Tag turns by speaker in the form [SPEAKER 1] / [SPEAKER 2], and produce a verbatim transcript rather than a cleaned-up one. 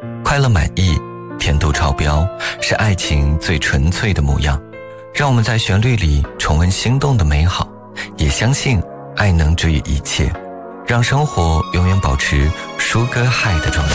[SPEAKER 1] 快乐满意，甜度超标，是爱情最纯粹的模样。让我们在旋律里重温心动的美好，也相信爱能治愈一切，让生活永远保持舒歌嗨的状态。